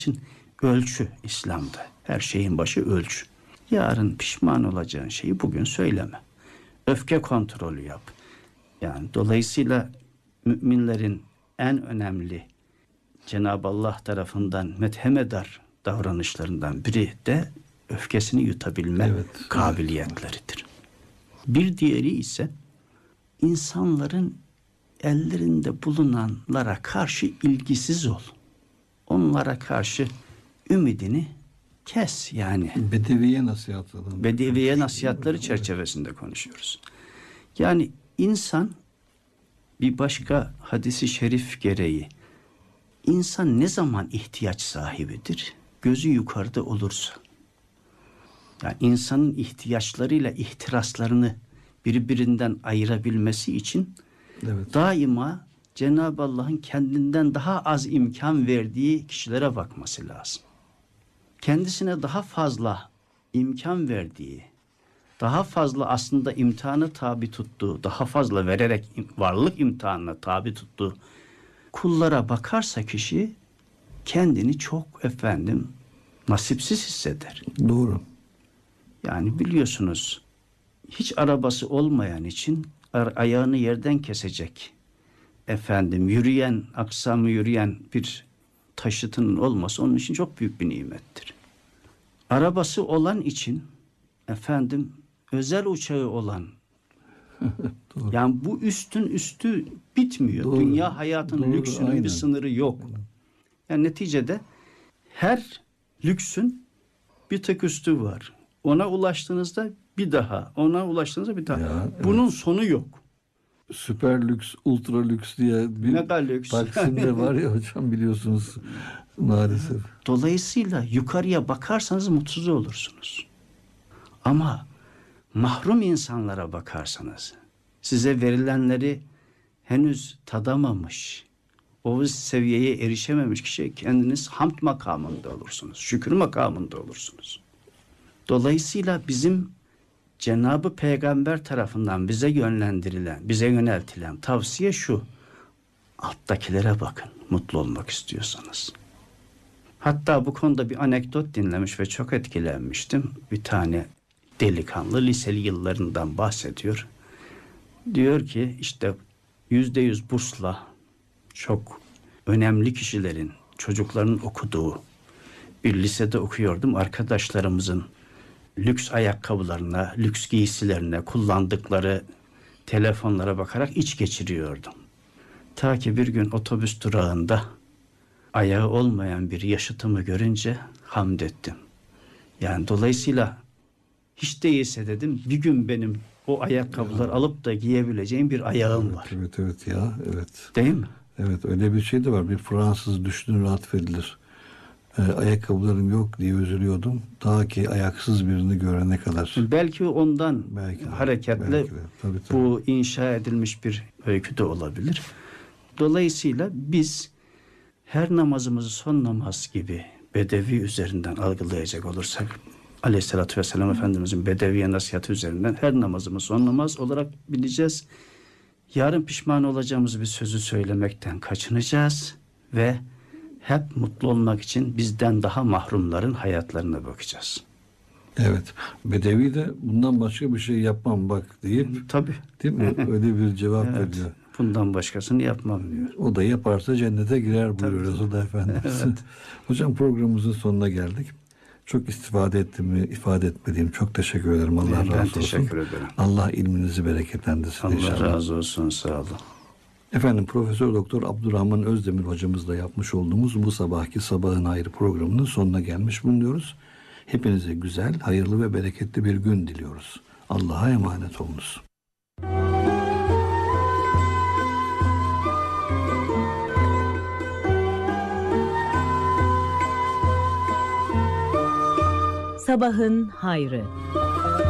için ölçü İslam'da. Her şeyin başı ölçü. Yarın pişman olacağın şeyi bugün söyleme. Öfke kontrolü yap. Yani dolayısıyla müminlerin en önemli Cenab-ı Allah tarafından methemedar davranışlarından biri de öfkesini yutabilme kabiliyetleridir. Bir diğeri ise insanların ellerinde bulunanlara karşı ilgisiz ol. Onlara karşı ümidini kes yani. Bedeviye nasihatları çerçevesinde konuşuyoruz. Yani insan bir başka hadisi şerif gereği insan ne zaman ihtiyaç sahibidir? Gözü yukarıda olursa. Yani insanın ihtiyaçlarıyla ihtiraslarını birbirinden ayırabilmesi için daima Cenab-ı Allah'ın kendinden daha az imkan verdiği kişilere bakması lazım. Kendisine daha fazla imkan verdiği, daha fazla aslında imtihana tabi tuttuğu, daha fazla vererek varlık imtihanına tabi tuttuğu kullara bakarsa kişi kendini çok nasipsiz hisseder. Doğru. Yani biliyorsunuz hiç arabası olmayan için ayağını yerden kesecek aksamı yürüyen bir taşıtının olması onun için çok büyük bir nimettir. Arabası olan için özel uçağı olan yani bu üstün üstü bitmiyor. Doğru. Dünya hayatının lüksünün bir sınırı yok. Yani neticede her lüksün bir tek üstü var. Ona ulaştığınızda bir daha. Bunun sonu yok. Süper lüks, ultra lüks diye bir mega lüks. Taksim'de var ya hocam biliyorsunuz maalesef. Dolayısıyla yukarıya bakarsanız mutsuz olursunuz. Ama mahrum insanlara bakarsanız size verilenleri henüz tadamamış, o seviyeye erişememiş kişi kendiniz hamd makamında olursunuz. Şükür makamında olursunuz. Dolayısıyla bizim Cenab-ı Peygamber tarafından bize yöneltilen tavsiye şu: alttakilere bakın, mutlu olmak istiyorsanız. Hatta bu konuda bir anekdot dinlemiş ve çok etkilenmiştim. Bir tane delikanlı liseli yıllarından bahsediyor. Diyor ki işte %100 bursla çok önemli kişilerin çocuklarının okuduğu bir lisede okuyordum. Arkadaşlarımızın lüks ayakkabılarına, lüks giysilerine, kullandıkları telefonlara bakarak iç geçiriyordum. Ta ki bir gün otobüs durağında ayağı olmayan bir yaşıtımı görünce hamd ettim. Yani dolayısıyla hiç değilse dedim bir gün benim o ayakkabılar alıp da giyebileceğim bir ayağım var. Evet. Değil mi? Evet, öyle bir şey de var. Bir Fransız düşünür atfedilir. Ayakkabılarım yok diye üzülüyordum. Ta ki ayaksız birini görene kadar. Belki ondan hareketle Tabii. bu inşa edilmiş bir öykü de olabilir. Dolayısıyla biz her namazımızı son namaz gibi bedevi üzerinden algılayacak olursak Aleyhisselatü Vesselam Efendimizin bedeviye nasihatı üzerinden her namazımız son namaz olarak bileceğiz. Yarın pişman olacağımız bir sözü söylemekten kaçınacağız ve hep mutlu olmak için bizden daha mahrumların hayatlarına bakacağız. Evet. Bedevi de bundan başka bir şey yapmam bak deyip tabii. Değil mi? Öyle bir cevap veriyor. Bundan başkasını yapmam diyor. O da yaparsa cennete girer buyuruyor Resulullah Efendimiz. Evet. Hocam programımızın sonuna geldik. Çok istifade ifade etmediğim çok teşekkür ederim. Allah razı olsun. Ben teşekkür ederim. Allah ilminizi bereketlendirsin inşallah. Allah razı olsun. Sağ olun. Efendim Profesör Doktor Abdurrahman Özdemir hocamızla yapmış olduğumuz bu sabahki Sabahın Hayrı programının sonuna gelmiş bulunuyoruz. Hepinize güzel, hayırlı ve bereketli bir gün diliyoruz. Allah'a emanet olunuz. Sabahın Hayrı.